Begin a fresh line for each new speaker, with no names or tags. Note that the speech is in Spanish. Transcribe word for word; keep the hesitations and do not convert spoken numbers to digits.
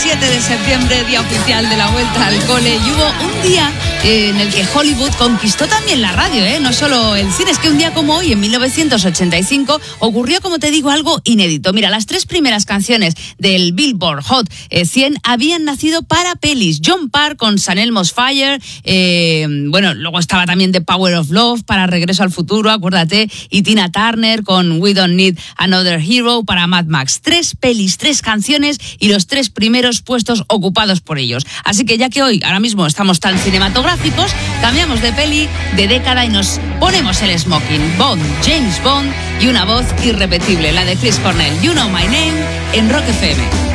siete de septiembre, día oficial de la vuelta al cole, y hubo un día en el que Hollywood conquistó también la radio, ¿eh? No solo el cine, es que un día como hoy, en mil novecientos ochenta y cinco, ocurrió, como te digo, algo inédito. Mira, las tres primeras canciones del Billboard Hot cien habían nacido para pelis. John Parr con San Elmo's Fire, eh, bueno, luego estaba también The Power of Love para Regreso al Futuro, acuérdate, y Tina Turner con We Don't Need Another Hero para Mad Max. Tres pelis, tres canciones y los tres primeros puestos ocupados por ellos. Así que ya que hoy, ahora mismo, estamos tan cinematográficos, cambiamos de peli, de década y nos ponemos el smoking. Bond, James Bond y una voz irrepetible, la de Chris Cornell. You Know My Name en Rock F M.